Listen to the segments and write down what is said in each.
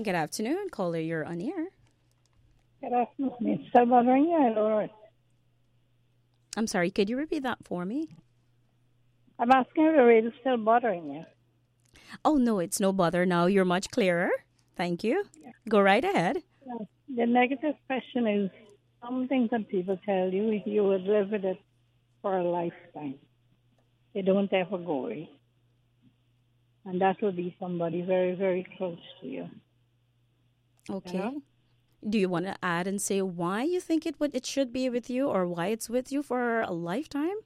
Good afternoon. Caller, you're on air. Good afternoon. It's still bothering you, Laura? I'm sorry, could you repeat that for me? I'm asking if the radio is still bothering you. Oh, no, it's no bother now. You're much clearer. Thank you. Go right ahead. The negative question is some things that people tell you, you would live with it for a lifetime. They don't ever go away. And that would be somebody very, very close to you. Okay. You know? Do you want to add and say why you think it should be with you or why it's with you for a lifetime?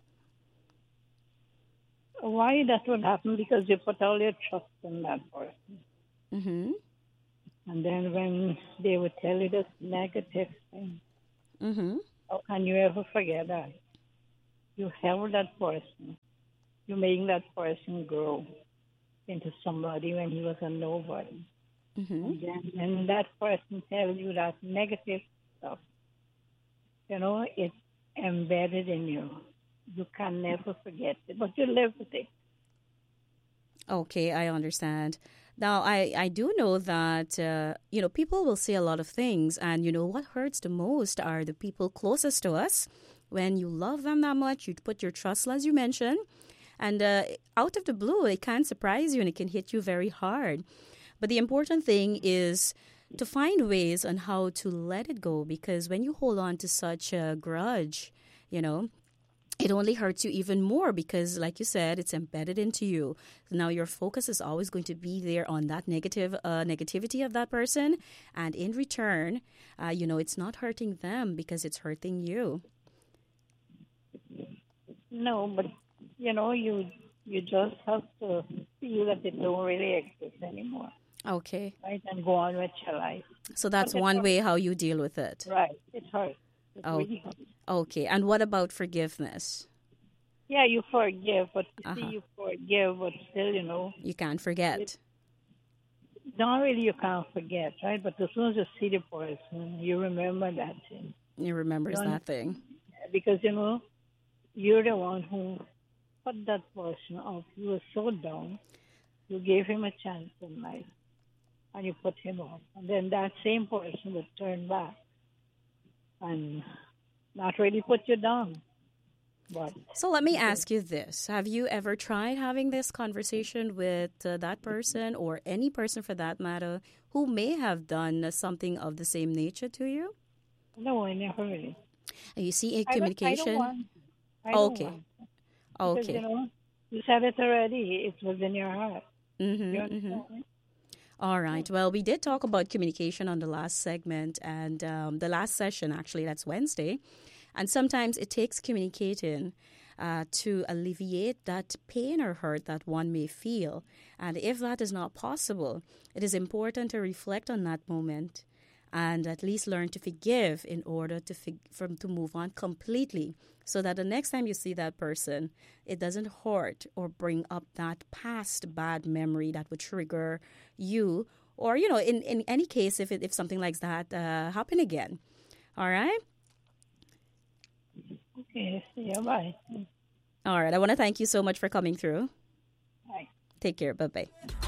Why that would happen? Because you put all your trust in that person. Mm-hmm. And then when they would tell you this negative thing, Mm-hmm. how can you ever forget that? You held that person. You making that person grow into somebody when he was a nobody. Mm-hmm. And then when that person tells you that negative stuff, it's embedded in you. You can never forget it, but you live with it. Okay, I understand. Now, I do know that, people will say a lot of things. And, what hurts the most are the people closest to us. When you love them that much, you put your trust, as you mentioned. And out of the blue, it can surprise you and it can hit you very hard. But the important thing is to find ways on how to let it go. Because when you hold on to such a grudge, it only hurts you even more because, like you said, it's embedded into you. Now your focus is always going to be there on that negativity of that person. And in return, it's not hurting them because it's hurting you. No, but, you just have to feel that they don't really exist anymore. Okay. Right? And go on with your life. So that's one way how you deal with it. Right. It hurts. It Oh, really hurts. okay. And what about forgiveness? Yeah, you forgive, but you forgive, but still, You can't forget. Not really you can't forget, right? But as soon as you see the person, you remember that thing. You remember that thing. Because, you're the one who put that person off. You were so down. You gave him a chance in life, and you put him off. And then that same person would turn back and not really put you down. But so let me ask you this. Have you ever tried having this conversation with that person or any person for that matter who may have done something of the same nature to you? No, I never really. You see, communication? I don't Okay. want to. Okay. Because, you said it already. It was in your heart. Mm-hmm, You understand? All right. Well, we did talk about communication on the last segment and the last session, actually, that's Wednesday. And sometimes it takes communicating to alleviate that pain or hurt that one may feel. And if that is not possible, it is important to reflect on that moment and at least learn to forgive in order to move on completely so that the next time you see that person, it doesn't hurt or bring up that past bad memory that would trigger you or, in any case, if something like that happen again. All right? Okay, see you. Bye. All right. I want to thank you so much for coming through. Bye. Take care. Bye-bye.